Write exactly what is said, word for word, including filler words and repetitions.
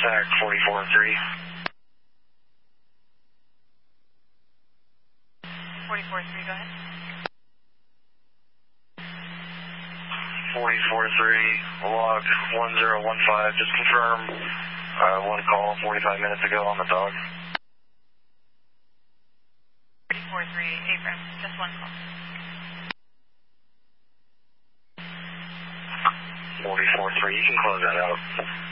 S A C forty-four three. forty-four three, go ahead. forty-four three, log one zero one five, just confirm uh, one call forty-five minutes ago on the dog. forty-four three, Abram, just one call. forty-four three, you can close that out.